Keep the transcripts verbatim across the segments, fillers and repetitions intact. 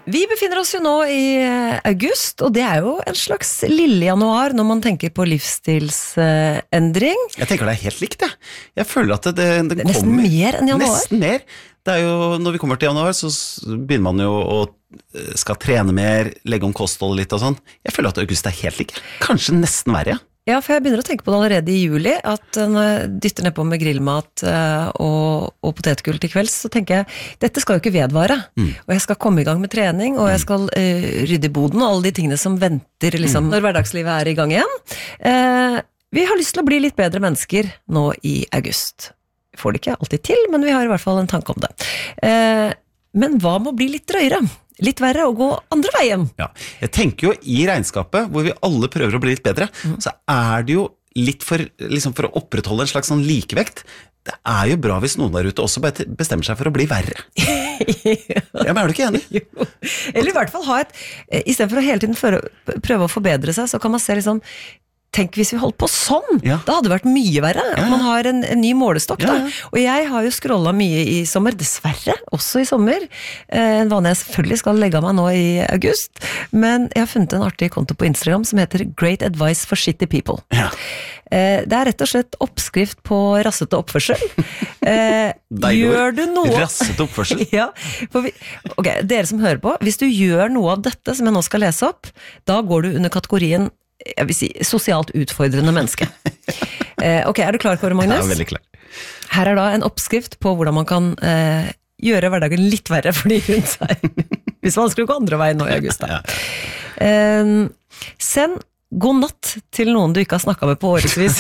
Vi befinner oss jo nå i august, og det er jo en slags lille januar når man tenker på livsstilsendring. Jeg tenker det er helt likt, jeg. Jeg føler at det, det, det, det er nesten kommer, mer enn januar. Nesten mer. Det er jo, når vi kommer til januar, så begynner man jo å skal trene mer, legge om kosthold litt og sånn. Jeg føler at august er helt lik. Kanskje nesten verre, ja. Ja, for jeg begynner å tenke på det allerede i juli, at når jeg dytter ned på med grillmat og, og potetgull til kvelds, så tenker jeg, dette skal jo ikke vedvare. Mm. Og jeg skal komme i gang med trening, og jeg skal uh, rydde i boden, og alle de tingene som venter liksom, mm. når hverdagslivet er i gang igjen. Uh, vi har lyst til å bli litt bedre mennesker nå i august. Vi får det ikke alltid til, men vi har i hvert fall en tanke om det. Uh, men hva må bli litt drøyere? Litt verre å gå andre veien. Ja, jeg tenker jo i regnskapet, hvor vi alle prøver å bli litt bedre, mm. så er det jo litt for, liksom for å opprettholde en slags sånn likevekt. Det er jo bra hvis noen der ute også bestemmer seg for å bli verre. ja. Ja, men er du ikke enig? Jo. Eller i hvert fall ha et, i stedet for å hele tiden prøve å forbedre seg, så kan man se liksom, tenk hvis vi holdt på sånn, ja. Da hadde det vært mye verre, at man har en, en ny målestokk da. Ja, ja. Og jeg har jo scrollet mye i sommer, dessverre, også i sommer, en vane jeg selvfølgelig skal legge av meg nå i august, men jeg har funnet en artig konto på Instagram som heter Great Advice for Shitty People. Ja. Det er rett og slett oppskrift på rassete oppførsel. Gjør du noe... Rassete oppførsel? ja, for vi... ok, dere som hører på, hvis du gjør noe av dette som jeg nå skal lese opp, da går du under kategorien jeg vil si, sosialt utfordrende menneske. Eh, ok, er du klar, Kåre Magnus? Ja, veldig klar. Her er da en oppskrift på hvordan man kan eh, gjøre hverdagen litt verre for de rundt seg. Hvis man skulle gå andre veien nå i august. Da. Eh, send god natt til noen du ikke har snakket med på årevis.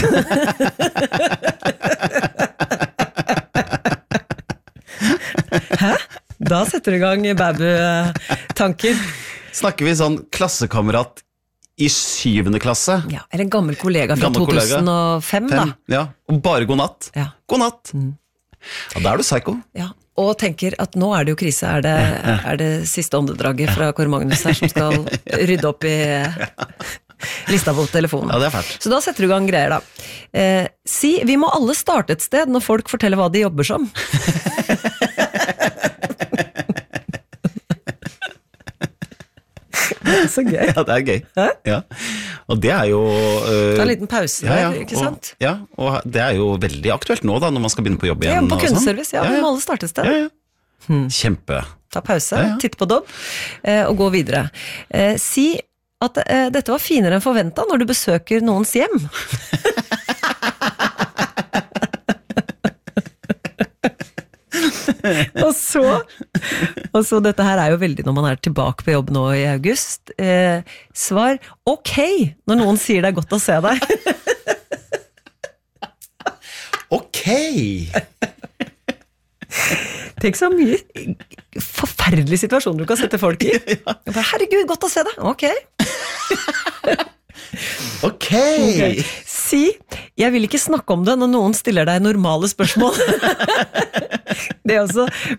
Hæ? Da setter du i gang babu-tanker. Snakker vi sånn klassekamerat i syvende klasse. Ja, eller en gammel kollega fra gammel to tusen og fem, kollega. da. Ja, og bare god natt. Ja. God natt. Mm. Ja, da er du psycho. Ja, og tenker at nå er det jo krise, er det, er det siste åndedraget fra Kåre Magnus her som skal rydde opp i lista på telefonen. Ja, det er fælt. Så da setter du i gang greier da. Eh, si, vi må alle starte et sted når folk forteller hva de jobber som. Så gøy. Ja, det er gøy. Hæ? Ja. Og det er jo uh, Ta en liten pause der, ja, ja. Ikke sant? Og, ja, og det er jo veldig aktuelt nå da, når man skal begynne på jobb igjen. Ja, på kundeservice, ja, vi må alle starte et sted. Ja, ja. Hmm. Kjempe. Ta pause, ja, ja. titt på dobb, eh, og gå videre. Eh, si at eh, dette var finere enn forventet når du besøker noens hjem. og så og så dette her er jo veldig når man er tilbake på jobb nå i august eh, svar ok når noen sier det er godt å se deg. ok tenk så mye forferdelig situasjon du kan sette folk i. Bare, herregud, godt å se deg. Ok. ok okay. Si, jeg vil ikke snakke om det når noen stiller deg normale spørsmål. Det er også